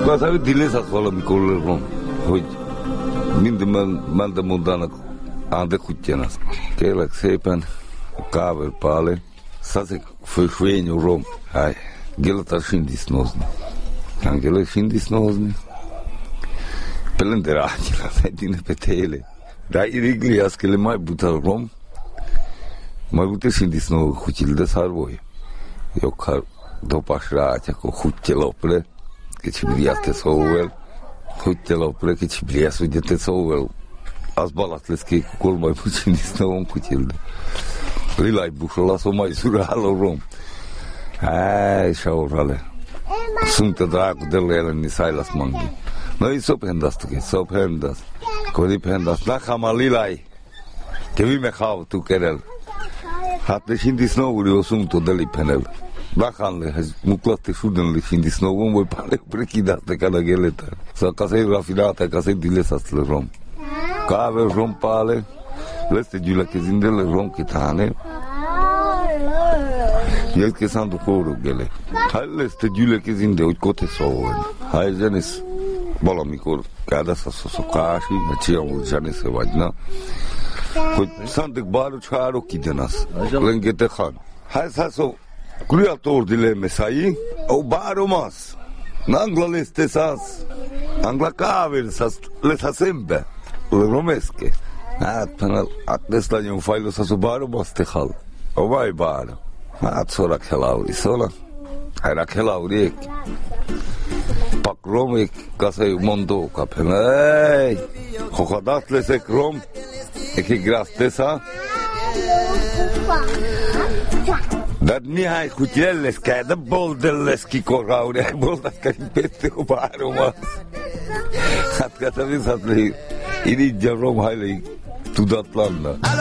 Gazavı dile satvalı bir kollarım. Hogy minden melde mondanak ande kutjanas. Kérlek szépen, káver pále, szazek főfényű rom. Hai, geletar sindisnozni. Angele sindisnozni. Pelende rágyina, edine petele. Rágy rigli az kele mai butal rom. Mai bute sindisno kutilde sarvoy. Yok dopas rágy, ako kutjelopre. Kicsi briate szóval. Kutjelopre, kicsi brias ugyete szóval. Az balatleski kolmai pučinisnovom kutilde. Lilai bušolas o mai suralo rom. Hai, šaurale. Sunta dragu deleleni sailas mangi. No i sophendas tuke, sophendas. Kodi phendas nakama lilai. Ke vime khau tu kerel. Hatte shindisnovuli o sunto deli penel. Nakhanle muklatte shudenli shindisnovum voi pale prekidaste kada geleta. Sa kasei rafinata, kasei dilesasle rom. Kahve rom pale. Leste giula che zindele rom kitane. El che sandu koru gele. Hai leste giula che zinde uite kote soven. Hai janis valamikor kada sa sokashi, ce am janis se vajna. Hogy sandık baru çağrı kidenas. Lengete khan. Hai sa so creator dile mesai o baru mas. Nangla leste sas. Angla kaver sas lesa sembe. Romeske. Hát, atneslan un failo sa su baru maste khal. O vai baru. Hát sora khelauri sola. Era khelauri ek. Pak rom ek kasai mondo kapen. Ey! Khokadat lesek rom. Eki grastesa. Dad nihai kutjelles käydä boldelleski korauri. Boldas käsin pette ku baru mas. Hát katavi satli. İri rom hayli tudatlanla.